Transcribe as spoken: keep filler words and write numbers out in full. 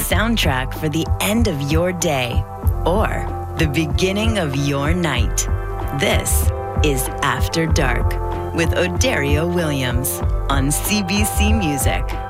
soundtrack for the end of your day or the beginning of your night. This is After Dark with Odario Williams on C B C Music.